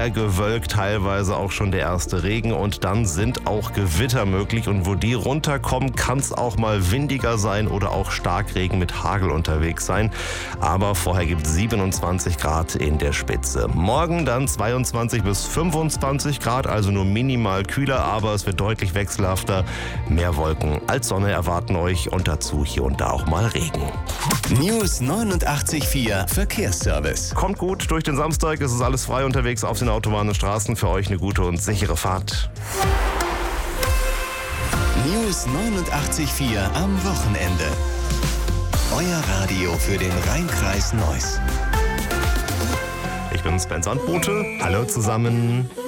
Gewölkt, teilweise auch schon der erste Regen und dann sind auch Gewitter möglich und wo die runterkommen, kann es auch mal windiger sein oder auch Starkregen mit Hagel unterwegs sein. Aber vorher gibt es 27 Grad in der Spitze. Morgen dann 22 bis 25 Grad, also nur minimal kühler, aber es wird deutlich wechselhafter. Mehr Wolken als Sonne erwarten euch und dazu hier und da auch mal Regen. News 89.4 Verkehrsservice. Kommt gut durch den Samstag, es ist alles frei unterwegs auf den Autobahnen und Straßen. Für euch eine gute und sichere Fahrt. News 89.4 am Wochenende. Euer Radio für den Rhein-Kreis Neuss. Ich bin Sven Sandbote. Hallo zusammen.